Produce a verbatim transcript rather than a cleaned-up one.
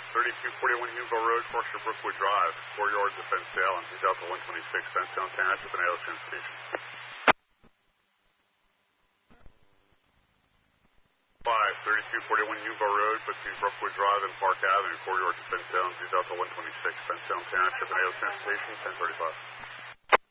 thirty-two forty-one Hugo Road, Forster Brookwood Drive, four yards of fence tail on two Delta one twenty-six, fence tail antenna with an A O S transportation. five thirty-two forty-one Hugo Road, between Brookwood Drive and Park Avenue, four yards of fence tail on two Delta one twenty-six, fence tail antenna with an A O S transportation, ten thirty-five.